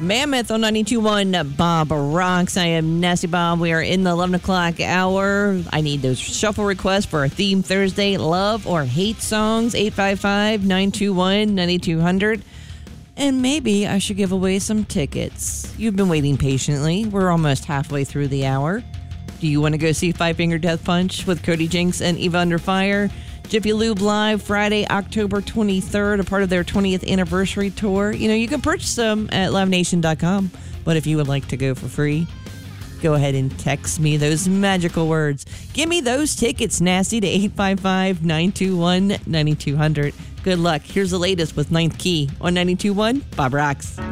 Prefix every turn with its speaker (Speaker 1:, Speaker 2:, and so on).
Speaker 1: Mammoth on 92.1 Bob Rocks. I am Nasty Bob. We are in the 11 o'clock hour. I need those shuffle requests for our theme Thursday, love or hate songs, 855-921-9200. And maybe I should give away some tickets. You've been waiting patiently. We're almost halfway through the hour. Do you want to go see Five Finger Death Punch with Cody Jinks and Eva Under Fire? Jiffy Lube Live Friday, October 23rd, a part of their 20th anniversary tour. You know, you can purchase them at livenation.com. But if you would like to go for free, go ahead and text me those magical words. Give me those tickets, Nasty, to 855-921-9200. Good luck. Here's the latest with Ninth Key on 92.1 Bob Rocks.